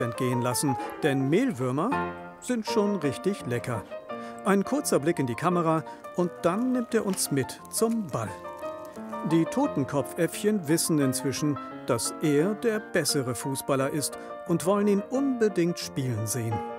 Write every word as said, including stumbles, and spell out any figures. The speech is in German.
entgehen lassen, denn Mehlwürmer sind schon richtig lecker. Ein kurzer Blick in die Kamera und dann nimmt er uns mit zum Ball. Die Totenkopfäffchen wissen inzwischen, dass er der bessere Fußballer ist und wollen ihn unbedingt spielen sehen.